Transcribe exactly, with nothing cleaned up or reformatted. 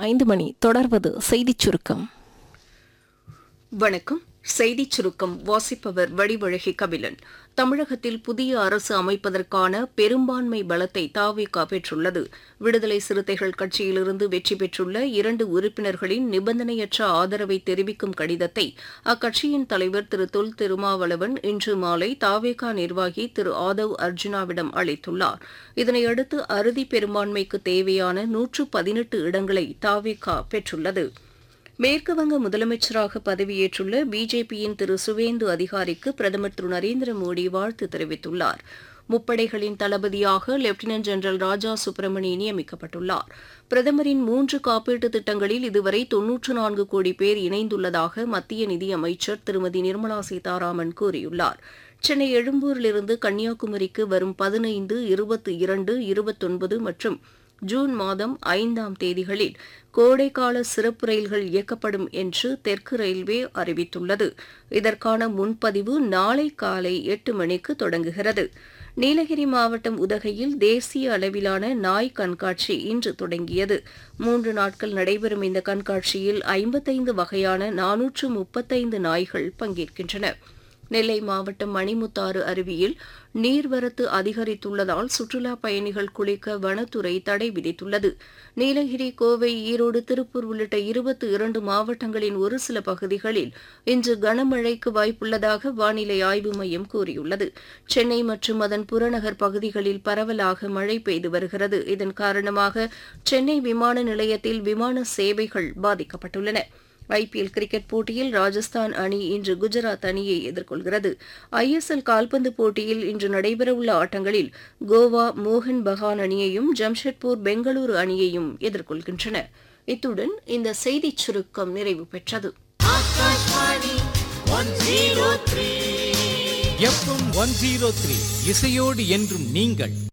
ஐந்து மணி. தொடர்வது செய்திச் சுருக்கம். வணக்கம். செய்திச் சுருக்கம் வாசிப்பவர் வடிவழகி கபிலன். தமிழகத்தில் புதிய அரசு அமைப்பதற்கான பெரும்பான்மை பலத்தை தாவேகா பெற்றுள்ளது. விடுதலை சிறுத்தைகள் கட்சியிலிருந்து வெற்றி பெற்றுள்ள இரண்டு உறுப்பினர்களின் நிபந்தனையற்ற ஆதரவை தெரிவிக்கும் கடிதத்தை அக்கட்சியின் தலைவர் திரு தொல் திருமாவளவன் இன்று மாலை தாவேகா நிர்வாகி திரு ஆதவ் அர்ஜுனாவிடம் அளித்துள்ளார். இதனையடுத்து அறுதி பெரும்பான்மைக்கு தேவையான நூற்று பதினெட்டு இடங்களை தாவேகா பெற்றுள்ளது. மேற்குவங்க முதலமைச்சராக பதவியேற்றுள்ள பிஜேபியின் திரு சுவேந்து அதிகாரிக்கு பிரதமர் திரு நரேந்திர மோடி வாழ்த்து தெரிவித்துள்ளார். முப்படைகளின் தளபதியாக லெப்டினன்ட் ஜெனரல் ராஜா சுப்பிரமணி நியமிக்கப்பட்டுள்ளார். பிரதமரின் மூன்று காப்பீட்டு திட்டங்களில் இதுவரை தொன்னூற்று நான்கு கோடி பேர் இணைந்துள்ளதாக மத்திய நிதியமைச்சர் திருமதி நிர்மலா சீதாராமன் கூறியுள்ளார். சென்னை எழும்பூரிலிருந்து கன்னியாகுமரிக்கு வரும் பதினைந்து இருபத்தி இரண்டு இருபத்தொன்பது மற்றும் ஜூன் மாதம் ஐந்தாம் தேதிகளில் கோடைக்கால சிறப்பு ரயில்கள் இயக்கப்படும் என்று தெற்கு ரயில்வே அறிவித்துள்ளது. இதற்கான முன்பதிவு நாளை காலை எட்டு மணிக்கு தொடங்குகிறது. நீலகிரி மாவட்டம் உதகையில் தேசிய அளவிலான நாய் கண்காட்சி இன்று தொடங்கியது. மூன்று நாட்கள் நடைபெறும் இந்த கண்காட்சியில் ஐம்பத்தைந்து வகையான நானூற்று முப்பத்தைந்து நாய்கள் பங்கேற்கின்றன. நெல்லை மாவட்டம் மணிமுத்தாறு அருவியில் நீர்வரத்து அதிகரித்துள்ளதால் சுற்றுலாப் பயணிகள் குளிக்க வனத்துறை தடை விதித்துள்ளது. நீலகிரி, கோவை, ஈரோடு, திருப்பூர் உள்ளிட்ட இருபத்தி இரண்டு மாவட்டங்களின் ஒரு சில பகுதிகளில் இன்று கனமழைக்கு வாய்ப்புள்ளதாக வானிலை ஆய்வு மையம் கூறியுள்ளது. சென்னை மற்றும் அதன் புறநகர் பகுதிகளில் பரவலாக மழை பெய்து வருகிறது. இதன் காரணமாக சென்னை விமான நிலையத்தில் விமான சேவைகள் பாதிக்கப்பட்டுள்ளன. ஐபிஎல் கிரிக்கெட் போட்டியில் ராஜஸ்தான் அணி இன்று குஜராத் அணியை எதிர்கொள்கிறது. ஐஎஸ்எல் கால்பந்து போட்டியில் இன்று நடைபெறவுள்ள ஆட்டங்களில் கோவா மோகன் பகான் அணியையும் ஜம்ஷெட்பூர் பெங்களூரு அணியையும் எதிர்கொள்கின்றன. இத்துடன் இந்த செய்திச் சுருக்கம் நிறைவு பெற்றது. இசையோடு என்றும் நீங்கள்